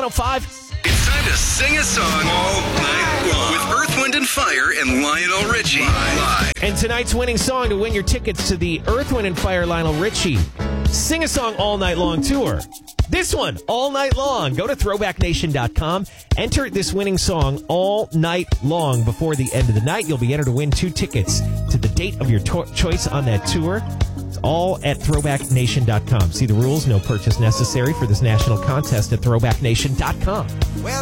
105. It's time to sing a song all night long with Earth, Wind, and Fire and Lionel Richie live. And tonight's winning song to win your tickets to the Earth, Wind, and Fire Lionel Richie Sing a Song All Night Long tour. This one, all night long. Go to throwbacknation.com. Enter this winning song all night long. Before the end of the night, you'll be entered to win 2 tickets to the date of your choice on that tour. It's all at throwbacknation.com. See the rules. No purchase necessary for this national contest at throwbacknation.com.